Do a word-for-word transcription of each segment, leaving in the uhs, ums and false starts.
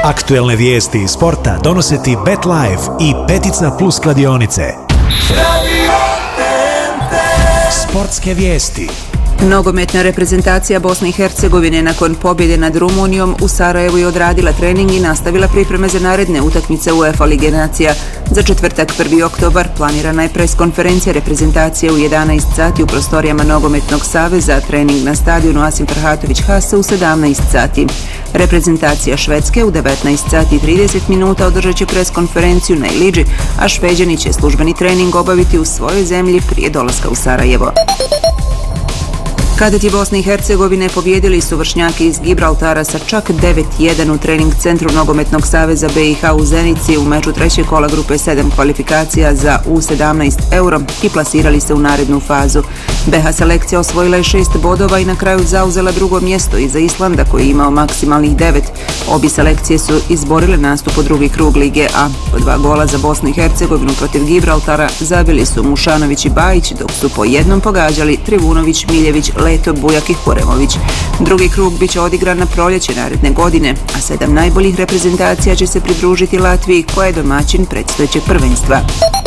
Aktuelne vijesti iz sporta donose ti BetLife i Petica Plus kladionice. Sportske vijesti. Nogometna reprezentacija Bosne i Hercegovine nakon pobjede nad Rumunijom u Sarajevu je odradila trening i nastavila pripreme za naredne utakmice UEFA Lige nacija. Za četvrtak prvi oktobar planirana je preskonferencija reprezentacije u jedanaest sati u prostorijama Nogometnog saveza, trening na stadionu Asim Ferhatović Hase u sedamnaest sati. Reprezentacija Švedske u devetnaest sati i trideset minuta održat će preskonferenciju na Ilidži, a Šveđani će službeni trening obaviti u svojoj zemlji prije dolaska u Sarajevo. Kadeti Bosne i Hercegovine pobjedili su vršnjaki iz Gibraltara sa čak devet jedan u trening centru Nogometnog saveza B i H u Zenici u meču trećeg kola grupe sedam kvalifikacija za U sedamnaest Euro i plasirali se u narednu fazu. B H selekcija osvojila je šest bodova i na kraju zauzela drugo mjesto iza Islanda koji je imao maksimalnih devet. Obje selekcije su izborile nastup u drugi krug Lige A. Po dva gola za Bosnu i Hercegovinu protiv Gibraltara zabili su Mušanović i Bajić, dok su po jednom pogađali Trivunović, Miljević, Leto, Bujak i Huremović. Drugi krug bit će odigran na proljeće naredne godine, a sedam najboljih reprezentacija će se pridružiti Latviji koja je domaćin predstojećeg prvenstva.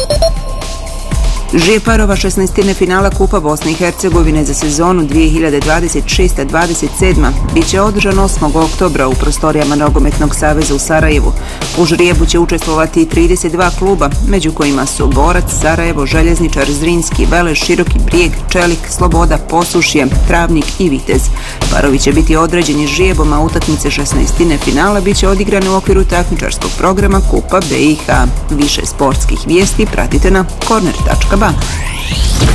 Ž parova šesnaestine finala Kupa Bosne i Hercegovine za sezonu dvije hiljade dvadeset šeste dvadeset sedma bit će održan osmog oktobra u prostorijama Nogometnog saveza u Sarajevu. U žrijebu će učestvovati trideset dva kluba, među kojima su Borac, Sarajevo, Željezničar, Zrinski, Veleš, Široki Brijeg, Čelik, Sloboda, Posušje, Travnik i Vitez. Parovi će biti određeni žrijebom, a utakmice šesnaestine finala bit će odigrane u okviru takmičarskog programa Kupa B i H. Više sportskih vijesti pratite na korner tačka ba.